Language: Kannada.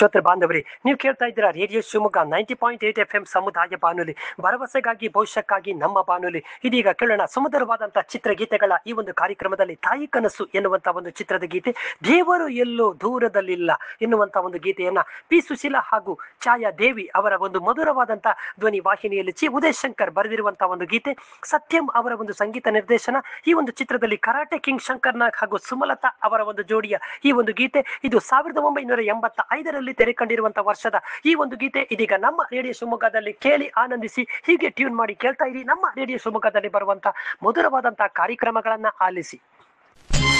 ಶ್ರೋತೃ ಬಾಂಧವರೇ, ನೀವು ಕೇಳ್ತಾ ಇದ್ದೀರಾ ರೇಡಿಯೋ ಶಿವಮೊಗ್ಗ 90.8 FM ಸಮುದಾಯ ಬಾನುಲಿ, ಭರವಸೆಗಾಗಿ ಭವಿಷ್ಯಕ್ಕಾಗಿ ನಮ್ಮ ಬಾನುಲಿ. ಇದೀಗ ಕೇಳೋಣ ಸುಮಧುರವಾದಂತಹ ಚಿತ್ರಗೀತೆಗಳ ಈ ಒಂದು ಕಾರ್ಯಕ್ರಮದಲ್ಲಿ ತಾಯಿ ಕನಸು ಎನ್ನುವಂತ ಒಂದು ಚಿತ್ರದ ಗೀತೆ, ದೇವರು ಎಲ್ಲೋ ದೂರದಲ್ಲಿಲ್ಲ ಎನ್ನುವಂತ ಒಂದು ಗೀತೆಯನ್ನ ಪಿ ಸುಶೀಲಾ ಹಾಗೂ ಛಾಯಾ ದೇವಿ ಅವರ ಒಂದು ಮಧುರವಾದಂತಹ ಧ್ವನಿ ವಾಹಿನಿಯಲ್ಲಿ ಚಿ ಉದಯ್ ಶಂಕರ್ ಬರೆದಿರುವಂತಹ ಒಂದು ಗೀತೆ, ಸತ್ಯಂ ಅವರ ಒಂದು ಸಂಗೀತ ನಿರ್ದೇಶನ. ಈ ಒಂದು ಚಿತ್ರದಲ್ಲಿ ಕರಾಟೆ ಕಿಂಗ್ ಶಂಕರ್ ನಾಗ್ ಹಾಗೂ ಸುಮಲತಾ ಅವರ ಒಂದು ಜೋಡಿಯ ಈ ಒಂದು ಗೀತೆ, ಇದು 1985ರಲ್ಲಿ ತೆರೆ ಕಂಡಿರುವಂತಹ ವರ್ಷದ ಈ ಒಂದು ಗೀತೆ ಇದೀಗ ನಮ್ಮ ರೇಡಿಯೋ ಶಿವಮೊಗ್ಗದಲ್ಲಿ ಕೇಳಿ ಆನಂದಿಸಿ. ಹೀಗೆ ಟ್ಯೂನ್ ಮಾಡಿ ಕೇಳ್ತಾ ಇರಿ ನಮ್ಮ ರೇಡಿಯೋ ಶಿವಮೊಗ್ಗದಲ್ಲಿ ಬರುವಂತಹ ಮಧುರವಾದಂತಹ ಕಾರ್ಯಕ್ರಮಗಳನ್ನ ಆಲಿಸಿ.